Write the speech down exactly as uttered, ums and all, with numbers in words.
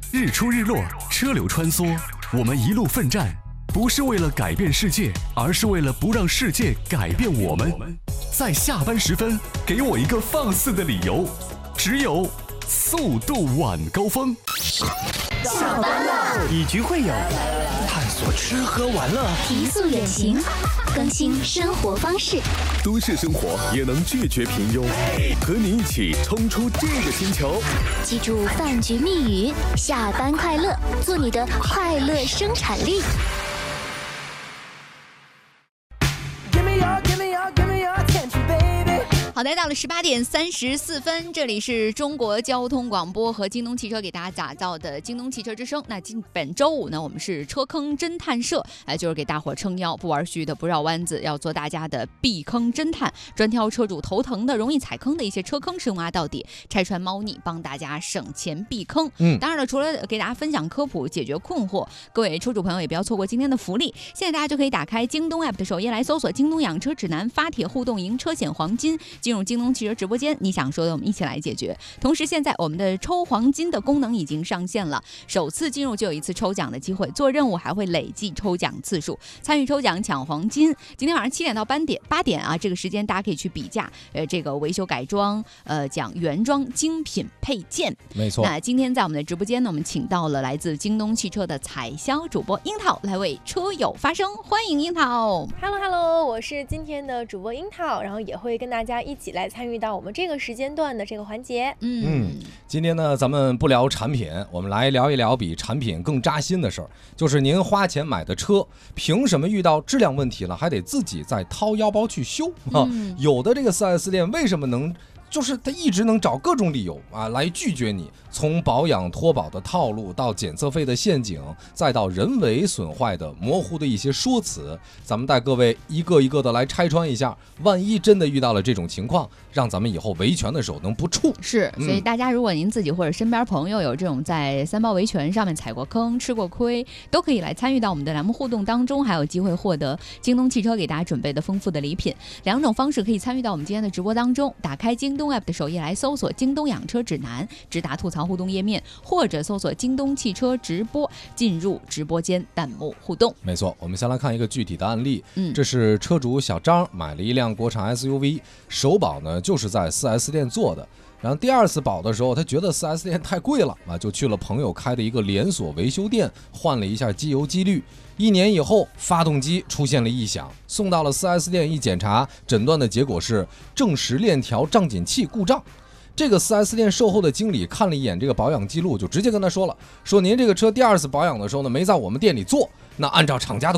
日出日落，车流穿梭，我们一路奋战，不是为了改变世界，而是为了不让世界改变我们。在下班时分，给我一个放肆的理由，只有速度晚高峰。 下班了， 以局会友，探索吃喝玩乐， 提速远行，更新生活方式。 都市生活也能拒绝平庸，和你一起冲出这个星球。 记住饭局密语：下班快乐，做你的快乐生产力。 好的，到了十八点三十四分，这里是中国交通广播和京东汽车给大家打造的京东汽车之声。那今本周五呢，我们是车坑侦探社，哎，就是给大伙撑腰，不玩虚的，不绕弯子，要做大家的避坑侦探，专挑车主头疼的、容易踩坑的一些车坑，深挖到底，拆穿猫腻，帮大家省钱避坑。嗯，当然了，除了给大家分享科普、解决困惑，各位车主朋友也不要错过今天的福利。现在大家就可以打开京东 A P P 的首页来搜索京东养车指南，发帖互动赢车险黄金。进入京东汽车直播间，你想说的我们一起来解决。同时现在我们的抽黄金的功能已经上线了，首次进入就有一次抽奖的机会，做任务还会累计抽奖次数，参与抽奖抢黄金。今天晚上七点到八点八点啊，这个时间大家可以去比价，呃，这个维修改装，呃，讲原装精品配件。 没错。 那今天在我们的直播间呢，我们请到了来自京东汽车的采销主播樱桃来为车友发声，欢迎樱桃。 Hello Hello， 我是今天的主播樱桃，然后也会跟大家一起来参与到我们这个时间段的这个环节。 嗯嗯，今天呢，咱们不聊产品，我们来聊一聊比产品更扎心的事儿，就是您花钱买的车，凭什么遇到质量问题了，还得自己再掏腰包去修啊？嗯、有的这个 四 S 店为什么能？就是他一直能找各种理由啊来拒绝你，从保养脱保的套路到检测费的陷阱，再到人为损坏的模糊的一些说辞，咱们带各位一个一个的来拆穿一下，万一真的遇到了这种情况，让咱们以后维权的时候能不怵。 是，所以大家如果您自己或者身边朋友有这种在三包维权上面踩过坑、吃过亏，都可以来参与到我们的栏目互动当中，还有机会获得京东汽车给大家准备的丰富的礼品。两种方式可以参与到我们今天的直播当中，打开京东 A P P 的首页来搜索京东养车指南，直达吐槽互动页面，或者搜索京东汽车直播，进入直播间弹幕互动。 没错，我们先来看一个具体的案例。嗯，这是车主小张买了一辆国产 S U V， 首保呢就是在 四 S 店做的。然后第二次保的时候，他觉得 四 S 店太贵了啊，就去了朋友开的一个连锁维修店，换了一下机油机滤。一年以后，发动机出现了异响，送到了 四 S 店一检查，诊断的结果是正时链条胀紧器故障。这个 四 S 店售后的经理看了一眼这个保养记录，就直接跟他说了，说您这个车第二次保养的时候呢，没在我们店里做，那按照厂家的